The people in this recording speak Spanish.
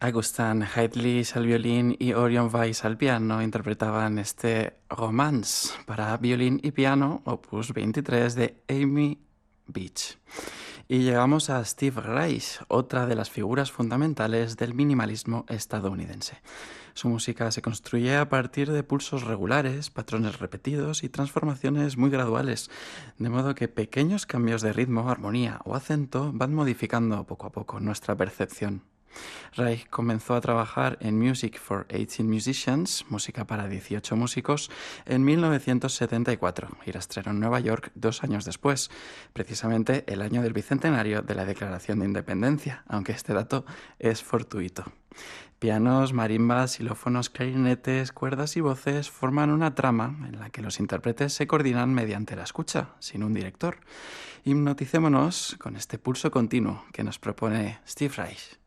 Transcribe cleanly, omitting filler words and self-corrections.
Augustin Heidlich al violín y Orion Weiss al piano interpretaban este Romance para violín y piano, opus 23 de Amy Beach. Y llegamos a Steve Reich, otra de las figuras fundamentales del minimalismo estadounidense. Su música se construye a partir de pulsos regulares, patrones repetidos y transformaciones muy graduales, de modo que pequeños cambios de ritmo, armonía o acento van modificando poco a poco nuestra percepción. Reich comenzó a trabajar en Music for 18 Musicians, música para 18 músicos, en 1974 y la estrenó en Nueva York 2 años después, precisamente el año del bicentenario de la Declaración de Independencia, aunque este dato es fortuito. Pianos, marimbas, xilófonos, clarinetes, cuerdas y voces forman una trama en la que los intérpretes se coordinan mediante la escucha, sin un director. Hipnoticémonos con este pulso continuo que nos propone Steve Reich.